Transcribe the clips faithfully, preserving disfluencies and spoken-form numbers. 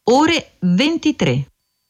ore ventitré.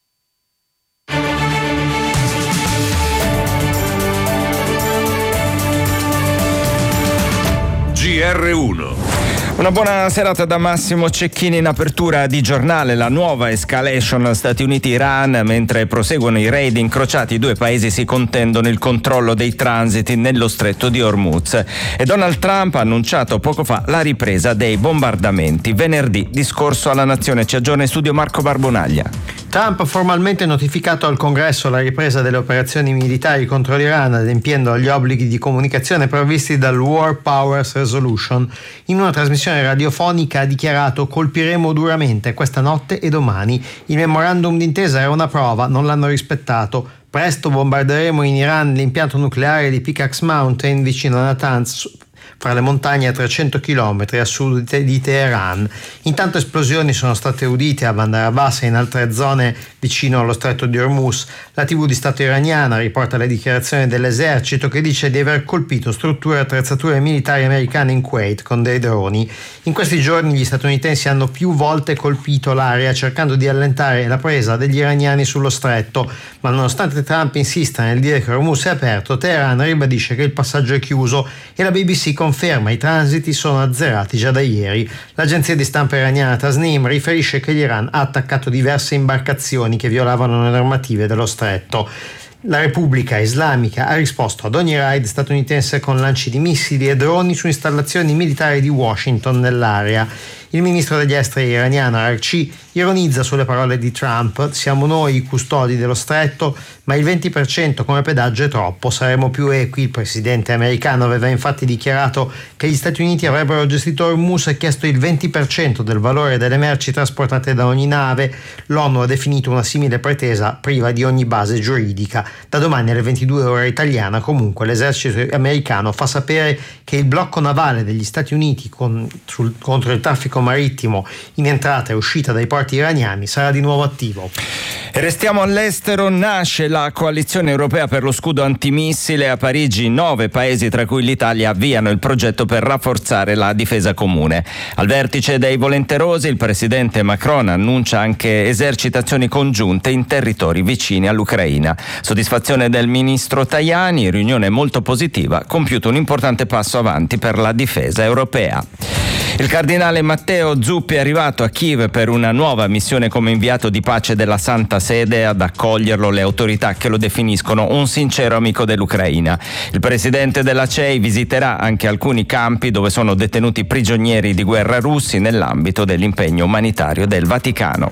G R uno. Una buona serata da Massimo Cecchini. In apertura di giornale la nuova escalation Stati Uniti-Iran. Mentre proseguono i raid incrociati, i due paesi si contendono il controllo dei transiti nello stretto di Hormuz. E Donald Trump ha annunciato poco fa la ripresa dei bombardamenti. Venerdì discorso alla nazione. Ci aggiorna in studio Marco Barbonaglia. Trump ha formalmente notificato al Congresso la ripresa delle operazioni militari contro l'Iran, adempiendo agli obblighi di comunicazione previsti dal War Powers Resolution. In una trasmissione radiofonica ha dichiarato: colpiremo duramente questa notte e domani. Il memorandum d'intesa era una prova, non l'hanno rispettato. Presto bombarderemo in Iran l'impianto nucleare di Pickaxe Mountain vicino a Natanz, fra le montagne a trecento chilometri a sud di Teheran. Intanto esplosioni sono state udite a Bandar Abbas e in altre zone vicino allo stretto di Hormuz. La tivù di Stato iraniana riporta le dichiarazioni dell'esercito, che dice di aver colpito strutture e attrezzature militari americane in Kuwait con dei droni. In questi giorni gli statunitensi hanno più volte colpito l'area cercando di allentare la presa degli iraniani sullo stretto, ma nonostante Trump insista nel dire che Hormuz è aperto, Teheran ribadisce che il passaggio è chiuso e la B B C conferma i transiti sono azzerati già da ieri. L'agenzia di stampa iraniana Tasnim riferisce che l'Iran ha attaccato diverse imbarcazioni che violavano le normative dello stretto. La Repubblica Islamica ha risposto ad ogni raid statunitense con lanci di missili e droni su installazioni militari di Washington nell'area. Il ministro degli esteri iraniano Arci ironizza sulle parole di Trump: siamo noi i custodi dello stretto, ma il venti per cento come pedaggio è troppo, saremo più equi. Il presidente americano aveva infatti dichiarato che gli Stati Uniti avrebbero gestito Hormuz e chiesto il venti per cento del valore delle merci trasportate da ogni nave. L'ONU ha definito una simile pretesa priva di ogni base giuridica. Da domani alle ventidue ora italiana, comunque, l'esercito americano fa sapere che il blocco navale degli Stati Uniti con, sul, contro il traffico marittimo in entrata e uscita dai porti iraniani sarà di nuovo attivo. E restiamo all'estero. Nasce la coalizione europea per lo scudo antimissile. A Parigi nove paesi, tra cui l'Italia, avviano il progetto per rafforzare la difesa comune. Al vertice dei volenterosi il presidente Macron annuncia anche esercitazioni congiunte in territori vicini all'Ucraina. Soddisfazione del ministro Tajani, riunione molto positiva, compiuto un importante passo avanti per la difesa europea. Il cardinale Matteo Zuppi è arrivato a Kiev per una nuova missione come inviato di pace della Santa Sede. Ad accoglierlo le autorità che lo definiscono un sincero amico dell'Ucraina. Il presidente della C E I visiterà anche alcuni campi dove sono detenuti prigionieri di guerra russi nell'ambito dell'impegno umanitario del Vaticano.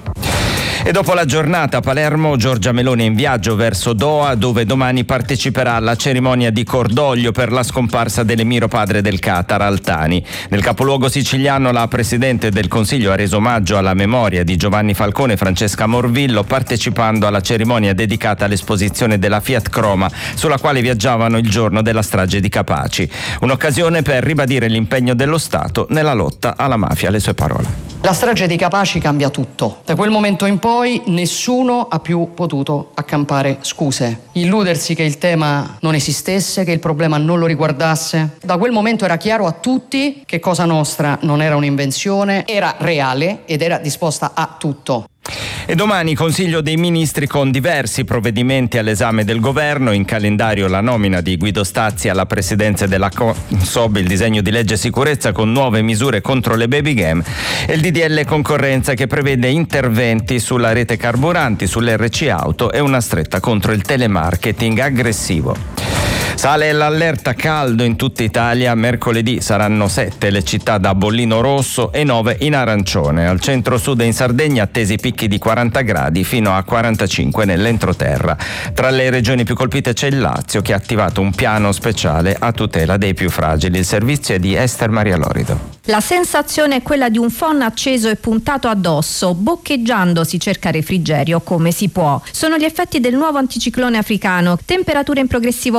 E dopo la giornata a Palermo, Giorgia Meloni è in viaggio verso Doha, dove domani parteciperà alla cerimonia di cordoglio per la scomparsa dell'emiro padre del Qatar, Al Thani. Nel capoluogo siciliano la Presidente del Consiglio ha reso omaggio alla memoria di Giovanni Falcone e Francesca Morvillo, partecipando alla cerimonia dedicata all'esposizione della Fiat Croma, sulla quale viaggiavano il giorno della strage di Capaci. Un'occasione per ribadire l'impegno dello Stato nella lotta alla mafia. Le sue parole. La strage di Capaci cambia tutto. Da quel momento in poi nessuno ha più potuto accampare scuse. Illudersi che il tema non esistesse, che il problema non lo riguardasse. Da quel momento era chiaro a tutti che Cosa Nostra non era un'invenzione, era reale ed era disposta a tutto. E domani Consiglio dei Ministri con diversi provvedimenti all'esame del governo. In calendario la nomina di Guido Stazzi alla presidenza della Consob, il disegno di legge sicurezza con nuove misure contro le baby game e il D D L concorrenza che prevede interventi sulla rete carburanti, sull'R C auto e una stretta contro il telemarketing aggressivo. Sale l'allerta caldo in tutta Italia. Mercoledì saranno sette le città da bollino rosso e nove in arancione. Al centro-sud e in Sardegna attesi picchi di quaranta gradi fino a quarantacinque nell'entroterra. Tra le regioni più colpite c'è il Lazio, che ha attivato un piano speciale a tutela dei più fragili. Il servizio è di Esther Maria Lorido. La sensazione è quella di un phon acceso e puntato addosso. Boccheggiando si cerca refrigerio come si può. Sono gli effetti del nuovo anticiclone africano. Temperature in progressivo aumento.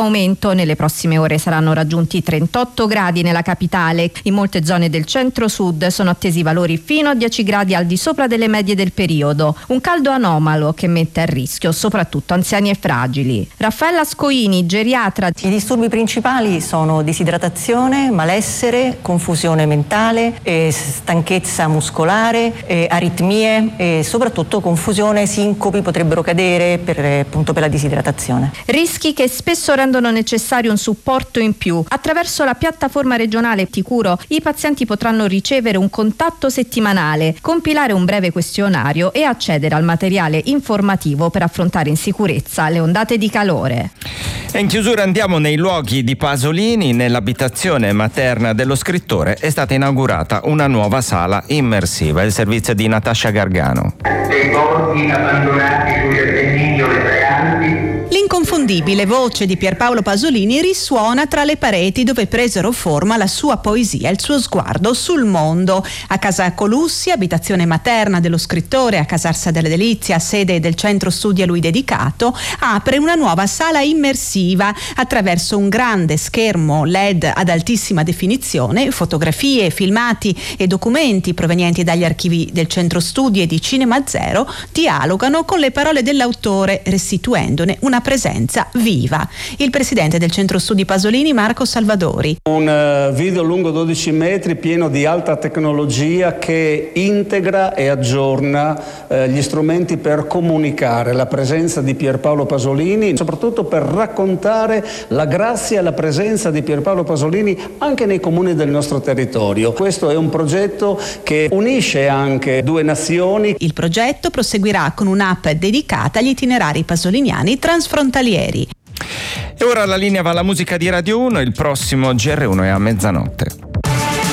vento. Nelle prossime ore saranno raggiunti trentotto gradi nella capitale. In molte zone del centro-sud sono attesi valori fino a dieci gradi al di sopra delle medie del periodo. Un caldo anomalo che mette a rischio soprattutto anziani e fragili. Raffaella Scoini, geriatra. I disturbi principali sono disidratazione, malessere, confusione mentale, eh, stanchezza muscolare, eh, aritmie e soprattutto confusione, sincopi potrebbero cadere per, eh, appunto per la disidratazione. Rischi che spesso rendono necessario un supporto in più. Attraverso la piattaforma regionale Ticuro i pazienti potranno ricevere un contatto settimanale, compilare un breve questionario e accedere al materiale informativo per affrontare in sicurezza le ondate di calore. E in chiusura andiamo nei luoghi di Pasolini. Nell'abitazione materna dello scrittore è stata inaugurata una nuova sala immersiva, il servizio di Natascia Gargano. Dei borghi abbandonati sugli Appennini o le Prealpi. L'inconfondibile voce di Pierpaolo Pasolini risuona tra le pareti dove presero forma la sua poesia e il suo sguardo sul mondo. A Casa Colussi, abitazione materna dello scrittore, a Casarsa delle Delizie, sede del centro studi a lui dedicato, apre una nuova sala immersiva attraverso un grande schermo L E D ad altissima definizione. Fotografie, filmati e documenti provenienti dagli archivi del centro studi e di Cinema Zero dialogano con le parole dell'autore, restituendone una presenza viva. Il presidente del centro studi Pasolini, Marco Salvadori. Un video lungo dodici metri pieno di alta tecnologia che integra e aggiorna eh, gli strumenti per comunicare la presenza di Pierpaolo Pasolini, soprattutto per raccontare la grazia e la presenza di Pierpaolo Pasolini anche nei comuni del nostro territorio. Questo è un progetto che unisce anche due nazioni. Il progetto proseguirà con un'app dedicata agli itinerari pasoliniani transfrontalieri. E ora la linea va alla musica di Radio uno, il prossimo G R uno è a mezzanotte.